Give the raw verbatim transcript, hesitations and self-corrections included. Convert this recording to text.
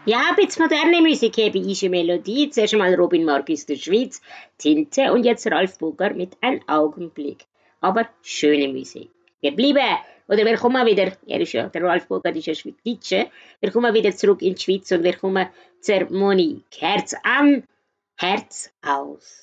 Ja, ein bisschen moderne Musik, hebreische Melodie. Zuerst einmal Robin Mark aus der Schweiz, Tinte und jetzt Ralf Burger mit «Ein Augenblick». Aber schöne Musik. Wir bleiben, oder wir kommen wieder, er ist ja, der Ralf Burger ist ja Schweizer, wir kommen wieder zurück in die Schweiz und wir kommen zur Monique. Herz an, Herz aus.